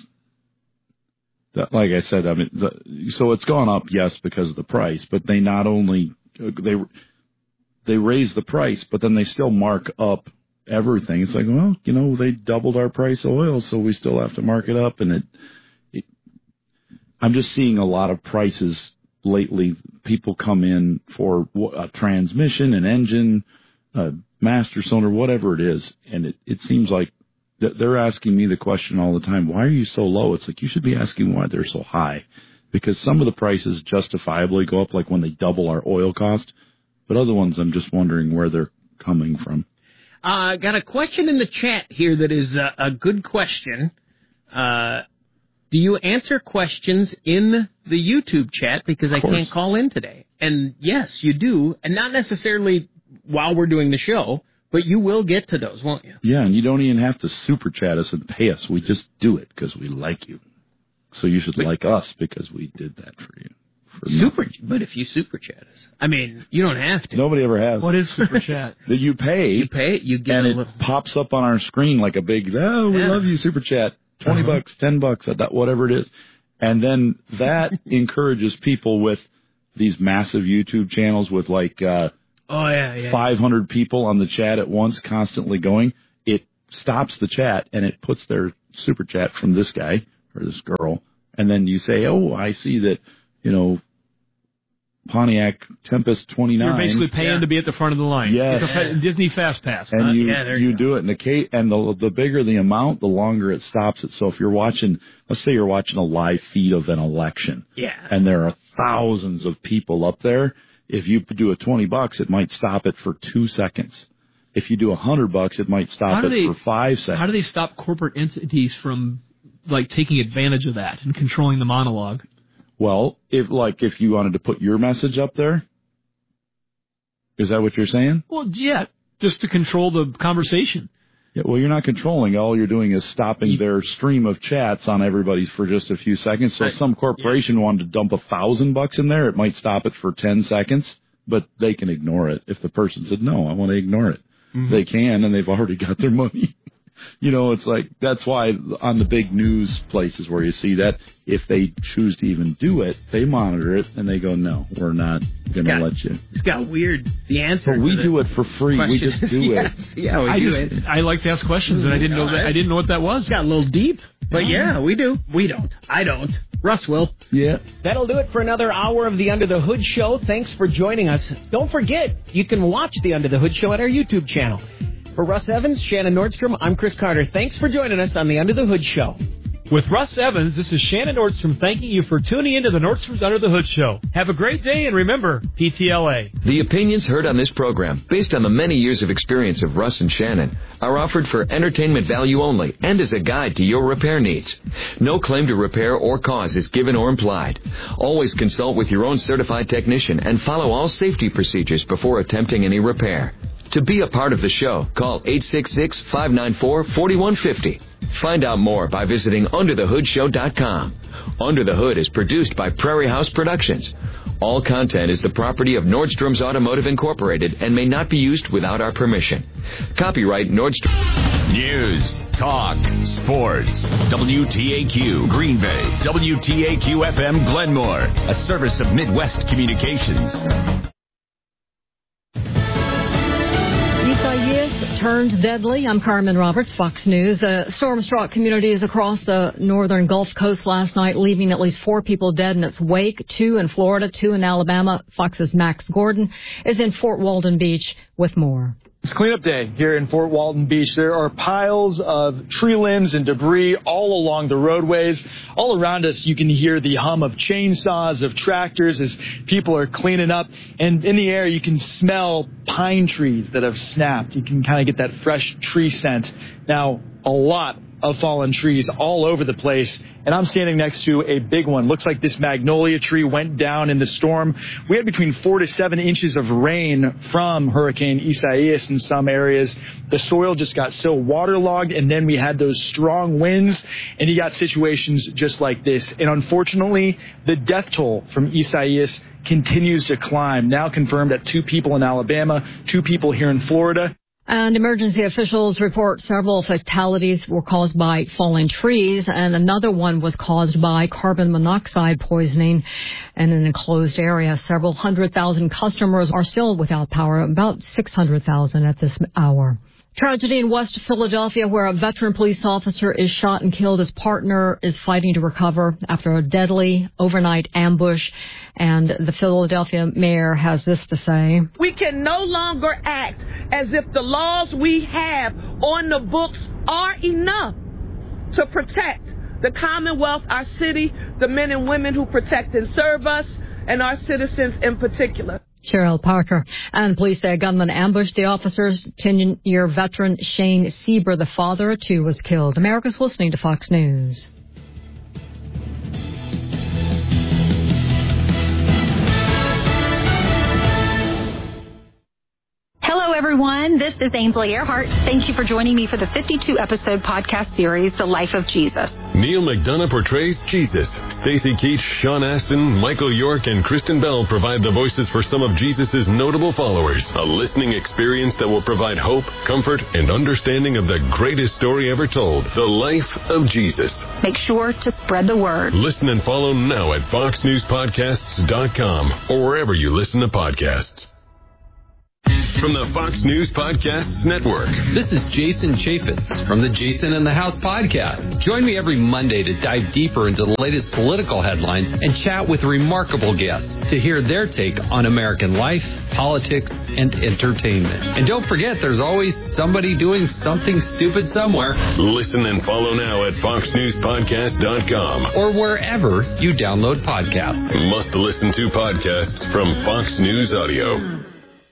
like I said. I mean, the, so it's gone up, yes, because of the price, but they not only they. They raise the price, but then they still mark up everything. It's like, well, you know, they doubled our price of oil, so we still have to mark it up. And it, it I'm just seeing a lot of prices lately. People come in for a transmission, an engine, a master cylinder, whatever it is, and it, it seems like they're asking me the question all the time, why are you so low? It's like you should be asking why they're so high, because some of the prices justifiably go up, like when they double our oil cost. But other ones, I'm just wondering where they're coming from. Uh, got a question in the chat here that is a, a good question. Uh, do you answer questions in the YouTube chat? Because I can't call in today. And yes, you do. And not necessarily while we're doing the show, But you will get to those, won't you? Yeah, and you don't even have to super chat us and pay us. We just do it because we like you. So you should like us because we did that for you. For super, but if you super chat us, I mean, you don't have to. Nobody ever has. What is super chat? That you pay. You pay it, you get and a it little. pops up on our screen like a big, oh, we Yeah. love you, super chat. Twenty uh-huh. bucks, ten bucks, whatever it is. And then that encourages people with these massive YouTube channels with like uh, oh, yeah, yeah. five hundred people on the chat at once constantly going. It stops the chat and it puts their super chat from this guy or this girl. And then you say, oh, I see that, you know, Pontiac Tempest twenty-nine. You're basically paying yeah. to be at the front of the line. Yes. It's a Disney Fast Pass. And huh? you, yeah, you you do it. And, the, case, and the, the bigger the amount, the longer it stops it. So if you're watching, let's say you're watching a live feed of an election. Yeah. And there are thousands of people up there. If you do a twenty bucks, it might stop it for two seconds. If you do a hundred bucks, it might stop it they, for five seconds. How do they stop corporate entities from like taking advantage of that and controlling the monologue? Well, if like if you wanted to put your message up there, is that what you're saying? Well, yeah, just to control the conversation. Yeah, well, you're not controlling. All you're doing is stopping their stream of chats on everybody's for just a few seconds. So if some corporation yeah. wanted to dump a thousand bucks in there, it might stop it for ten seconds, but they can ignore it. If the person said, no, I want to ignore it, mm-hmm. they can, and they've already got their money. You know, it's like, that's why on the big news places where you see that, if they choose to even do it, they monitor it, and they go, no, we're not going to let you. It's got weird, the answer. But we do it for free. Questions. We just do yes. it. Yeah, we I do just, it. I like to ask questions, and I didn't know that. I didn't know what that was. Got a little deep, but yeah, we do. We don't. I don't. Russ will. Yeah. That'll do it for another hour of the Under the Hood Show. Thanks for joining us. Don't forget, you can watch the Under the Hood Show at our YouTube channel. For Russ Evans, Shannon Nordstrom, I'm Chris Carter. Thanks for joining us on the Under the Hood Show. With Russ Evans, this is Shannon Nordstrom thanking you for tuning into the Nordstrom's Under the Hood Show. Have a great day, and remember, P T L A. The opinions heard on this program, based on the many years of experience of Russ and Shannon, are offered for entertainment value only and as a guide to your repair needs. No claim to repair or cause is given or implied. Always consult with your own certified technician and follow all safety procedures before attempting any repair. To be a part of the show, call eight six six, five nine four, four one five zero. Find out more by visiting under the hood show dot com. Under the Hood is produced by Prairie House Productions. All content is the property of Nordstrom's Automotive Incorporated and may not be used without our permission. Copyright Nordstrom. News, talk, sports. W T A Q Green Bay. W T A Q F M Glenmore. A service of Midwest Communications. Isaias turns deadly. I'm Carmen Roberts, Fox News. Uh, storm struck communities across the northern Gulf Coast last night, leaving at least four people dead in its wake, two in Florida, two in Alabama. Fox's Max Gordon is in Fort Walton Beach with more. It's cleanup day here in Fort Walton Beach. There are piles of tree limbs and debris all along the roadways. All around us, you can hear the hum of chainsaws, of tractors as people are cleaning up. And in the air, you can smell pine trees that have snapped. You can kind of get that fresh tree scent. Now, a lot of fallen trees all over the place. And I'm standing next to a big one. Looks like this magnolia tree went down in the storm. We had between four to seven inches of rain from Hurricane Isaias in some areas. The soil just got so waterlogged, and then we had those strong winds, and you got situations just like this. And unfortunately, the death toll from Isaias continues to climb. Now confirmed at two people in Alabama, two people here in Florida. And emergency officials report several fatalities were caused by falling trees, and another one was caused by carbon monoxide poisoning in an enclosed area. Several hundred thousand customers are still without power, about six hundred thousand at this hour. Tragedy in West Philadelphia where a veteran police officer is shot and killed. His partner is fighting to recover after a deadly overnight ambush. And the Philadelphia mayor has this to say. We can no longer act as if the laws we have on the books are enough to protect the Commonwealth, our city, the men and women who protect and serve us, and our citizens in particular. Cheryl Parker. And police say a gunman ambushed the officers. ten-year veteran Shane Sieber, the father of two, was killed. America's listening to Fox News. Hello, everyone. everyone. This is Ainsley Earhart. Thank you for joining me for the fifty-two episode podcast series, The Life of Jesus. Neil McDonough portrays Jesus. Stacey Keach, Sean Astin, Michael York, and Kristen Bell provide the voices for some of Jesus' notable followers. A listening experience that will provide hope, comfort, and understanding of the greatest story ever told, The Life of Jesus. Make sure to spread the word. Listen and follow now at fox news podcasts dot com or wherever you listen to podcasts. From the Fox News Podcasts Network. This is Jason Chaffetz from the Jason in the House podcast. Join me every Monday to dive deeper into the latest political headlines and chat with remarkable guests to hear their take on American life, politics, and entertainment. And don't forget, there's always somebody doing something stupid somewhere. Listen and follow now at fox news podcast dot com or wherever you download podcasts. Must listen to podcasts from Fox News Audio.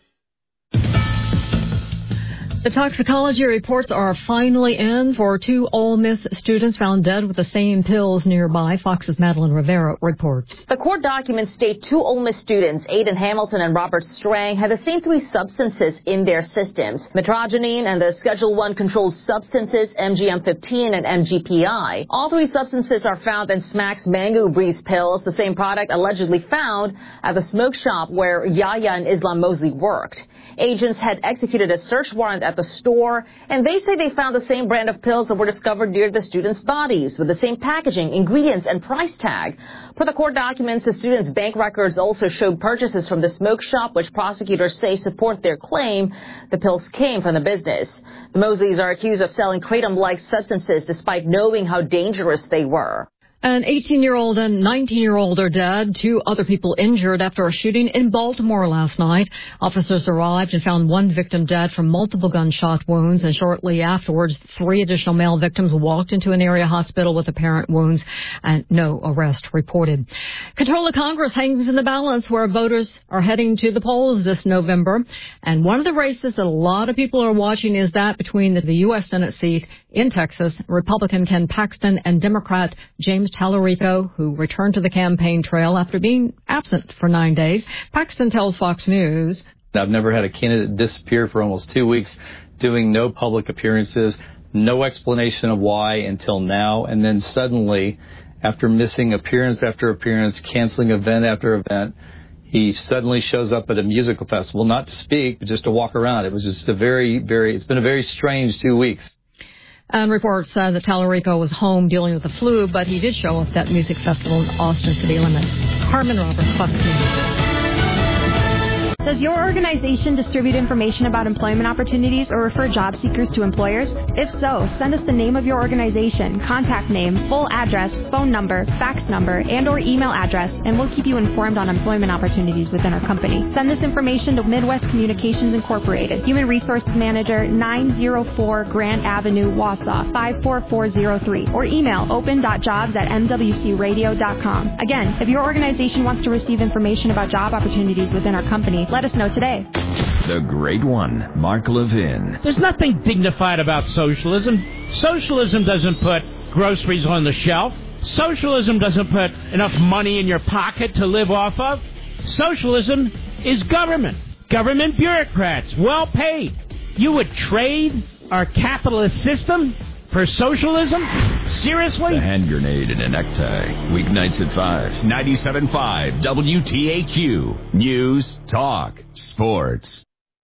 The toxicology reports are finally in for two Ole Miss students found dead with the same pills nearby. Fox's Madeline Rivera reports. The court documents state two Ole Miss students, Aiden Hamilton and Robert Strang, had the same three substances in their systems: metrogenine and the Schedule one controlled substances M G M fifteen and M G P I. All three substances are found in Smack's Mango Breeze pills, the same product allegedly found at the smoke shop where Yahya and Islam Mosley worked. Agents had executed a search warrant at the store, and they say they found the same brand of pills that were discovered near the students' bodies with the same packaging, ingredients, and price tag. Per the court documents, the students' bank records also showed purchases from the smoke shop, which prosecutors say support their claim the pills came from the business. The Mosleys are accused of selling kratom-like substances despite knowing how dangerous they were. An eighteen-year-old and nineteen-year-old are dead. Two other people injured after a shooting in Baltimore last night. Officers arrived and found one victim dead from multiple gunshot wounds, and shortly afterwards, three additional male victims walked into an area hospital with apparent wounds, and no arrest reported. Control of Congress hangs in the balance where voters are heading to the polls this November, and one of the races that a lot of people are watching is that between the U S Senate seat in Texas, Republican Ken Paxton and Democrat James Tallarico, who returned to the campaign trail after being absent for nine days. Paxton tells Fox News, I've never had a candidate disappear for almost two weeks, doing no public appearances, no explanation of why until now, and then suddenly, after missing appearance after appearance, canceling event after event, he suddenly shows up at a musical festival, not to speak, but just to walk around. It was just a very, very, it's been a very strange two weeks. And reports said that Tallarico was home dealing with the flu, but he did show up at that music festival in Austin city limits. Carmen Roberts, Fox News. Does your organization distribute information about employment opportunities or refer job seekers to employers? If so, send us the name of your organization, contact name, full address, phone number, fax number, and or email address, and we'll keep you informed on employment opportunities within our company. Send this information to Midwest Communications Incorporated, Human Resources Manager, nine oh four Grant Avenue, Wausau, five four four zero three, or email open dot jobs at m w c radio dot com. Again, if your organization wants to receive information about job opportunities within our company, let us know today. The Great One, Mark Levin. There's nothing dignified about socialism. Socialism doesn't put groceries on the shelf. Socialism doesn't put enough money in your pocket to live off of. Socialism is government. Government bureaucrats, well paid. You would trade our capitalist system for socialism? Seriously? The hand grenade in a necktie. Weeknights at five. ninety-seven point five W T A Q. News, talk, sports.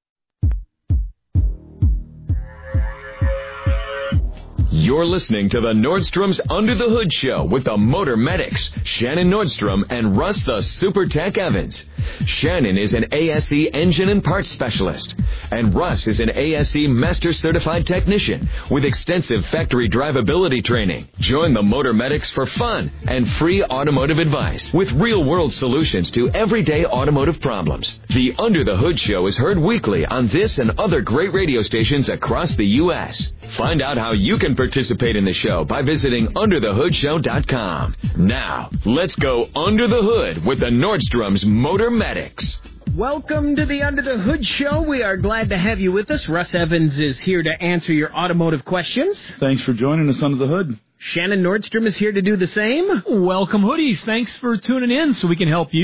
You're listening to the Nordstrom's Under the Hood Show with the Motor Medics, Shannon Nordstrom and Russ the Super Tech Evans. Shannon is an A S E engine and parts specialist, and Russ is an A S E Master Certified Technician with extensive factory drivability training. Join the Motor Medics for fun and free automotive advice with real-world solutions to everyday automotive problems. The Under the Hood Show is heard weekly on this and other great radio stations across the U S Find out how you can participate in the show by visiting under the hood show dot com. Now, let's go under the hood with the Nordstrom's Motor Medics. Welcome to the Under the Hood Show. We are glad to have you with us. Russ Evans is here to answer your automotive questions. Thanks for joining us under the hood. Shannon Nordstrom is here to do the same. Welcome, hoodies. Thanks for tuning in so we can help you.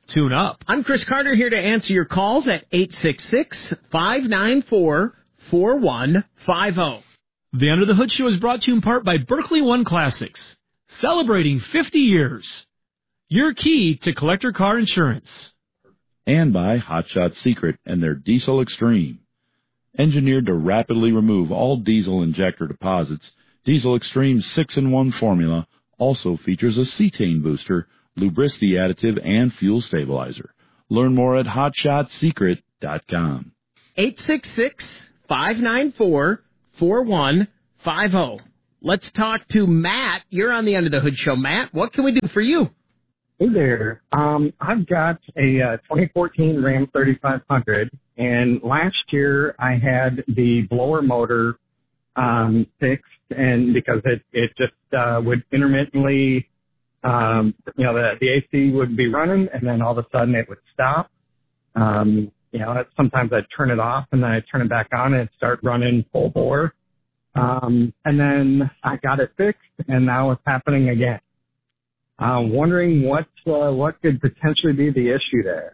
tune up. I'm Chris Carter here to answer your calls at eight six six, five nine four, four one five zero. The Under the Hood Show is brought to you in part by Berkeley One Classics, celebrating fifty years. Your key to collector car insurance. And by Hot Shot Secret and their Diesel Extreme. Engineered to rapidly remove all diesel injector deposits, Diesel Extreme's six in one formula also features a cetane booster, lubricity additive, and fuel stabilizer. Learn more at hot shot secret dot com. eight six six, five nine four, four one five zero. Let's talk to Matt. You're on the Under the Hood Show. Matt, what can we do for you? Hey there. Um, I've got a uh, twenty fourteen Ram thirty-five hundred, and last year I had the blower motor um, fixed, and because it it just uh, would intermittently, um, you know, the, the A C would be running, and then all of a sudden it would stop. Um, you know, sometimes I'd turn it off, and then I'd turn it back on, and it'd start running full bore. Um, and then I got it fixed, and now it's happening again. I'm wondering what uh, what could potentially be the issue there.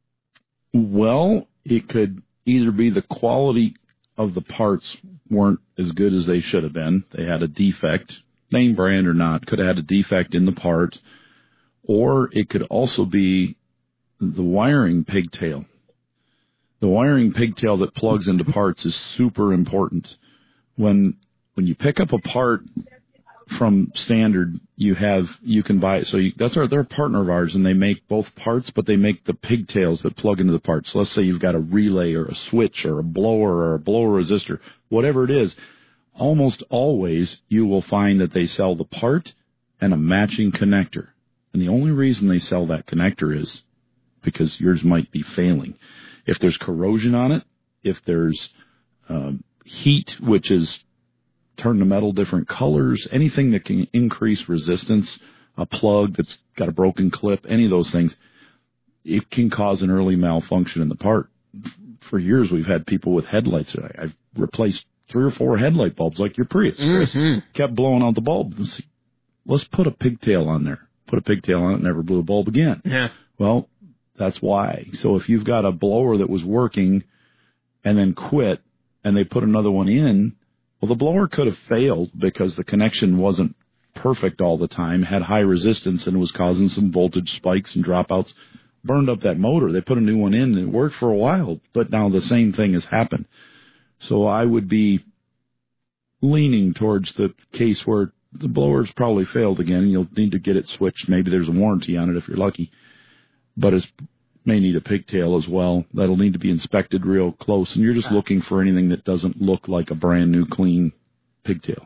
Well, it could either be the quality of the parts weren't as good as they should have been. They had a defect, name brand or not, could have had a defect in the part. Or it could also be the wiring pigtail. The wiring pigtail that plugs into parts is super important. When when you pick up a part from Standard, you have you can buy it. So you, that's our they're a partner of ours, and they make both parts, but they make the pigtails that plug into the parts. So let's say you've got a relay or a switch or a blower or a blower resistor, whatever it is. Almost always you will find that they sell the part and a matching connector, and the only reason they sell that connector is because yours might be failing. If there's corrosion on it, if there's uh, heat, which is turn the metal different colors, anything that can increase resistance, a plug that's got a broken clip, any of those things, it can cause an early malfunction in the part. For years, we've had people with headlights. I've replaced three or four headlight bulbs like your Prius. Mm-hmm. Kept blowing out the bulb. Let's put a pigtail on there. Put a pigtail on it, never blew a bulb again. Yeah. Well, that's why. So if you've got a blower that was working and then quit and they put another one in, well, the blower could have failed because the connection wasn't perfect all the time, had high resistance, and was causing some voltage spikes and dropouts, burned up that motor. They put a new one in, and it worked for a while, but now the same thing has happened. So I would be leaning towards the case where the blower's probably failed again, and you'll need to get it switched. Maybe there's a warranty on it if you're lucky, but it may need a pigtail as well. That'll need to be inspected real close, and you're just looking for anything that doesn't look like a brand new clean pigtail.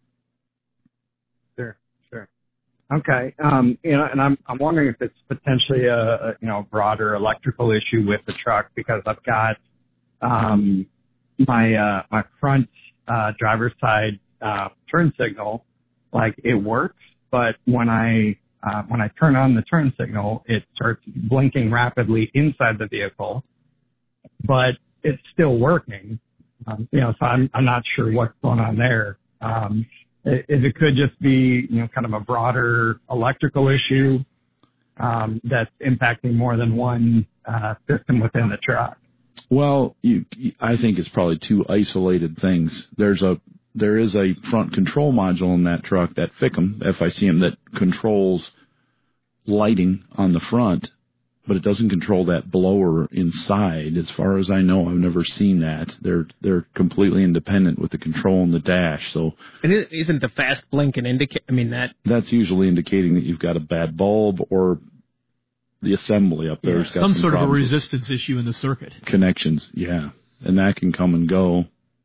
Sure, sure. Okay, um, you know, and I'm I'm wondering if it's potentially a, a you know broader electrical issue with the truck, because I've got um, my uh, my front uh, driver's side uh, turn signal, like it works, but when I Uh, when I turn on the turn signal, it starts blinking rapidly inside the vehicle, but it's still working. Um, you know, so I'm, I'm not sure what's going on there. Um, it, it could just be, you know, kind of a broader electrical issue um, that's impacting more than one uh, system within the truck. Well, you, I think it's probably two isolated things. There's a There is a front control module in that truck, that F I C M, F I C M, that controls lighting on the front, but it doesn't control that blower inside. As far as I know, I've never seen that. They're they're completely independent with the control in the dash. So, and isn't the fast blink an indicate? I mean that that's usually indicating that you've got a bad bulb, or the assembly up there yeah, has got some, some sort of a problems resistance issue in the circuit. Connections, yeah, and that can come and go.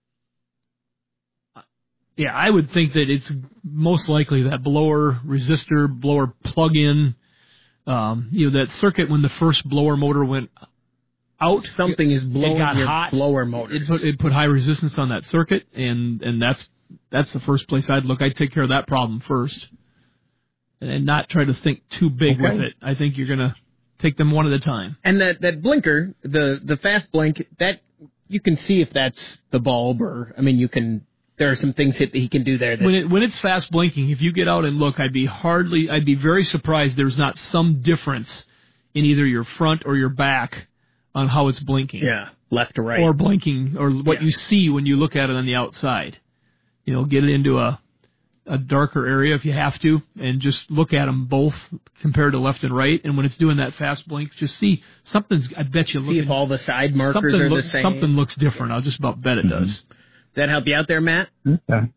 Yeah, I would think that it's most likely that blower resistor, blower plug-in, um, you know, that circuit when the first blower motor went out. Something is blowing it got your hot. blower motor. It put, it put high resistance on that circuit, and, and that's that's the first place I'd look. I'd take care of that problem first, and not try to think too big Okay. with it. I think you're going to take them one at a time. And that, that blinker, the, the fast blink, that you can see if that's the bulb, or, I mean, you can... There are some things that he can do there. That When it when it's fast blinking, if you get out and look, I'd be hardly, I'd be very surprised there's not some difference in either your front or your back on how it's blinking. Yeah, left to right. Or blinking, or what Yeah. you see when you look at it on the outside. You know, get it into a a darker area if you have to, and just look at them both compared to left and right. And when it's doing that fast blink, just see something's. I bet you. See looking, if all the side markers something are look, the same. Something looks different. I'll just about bet it Mm-hmm. does. Does that help you out there, Matt? Okay.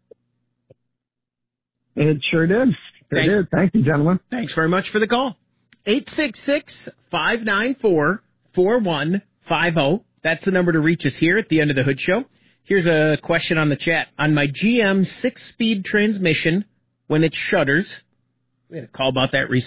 It sure did. Sure Thank- did. Thank you, gentlemen. Thanks very much for the call. eight six six, five nine four, four one five zero. That's the number to reach us here at the End of the Hood Show. Here's a question on the chat. On my G M six-speed transmission, when it shudders, we had a call about that recently.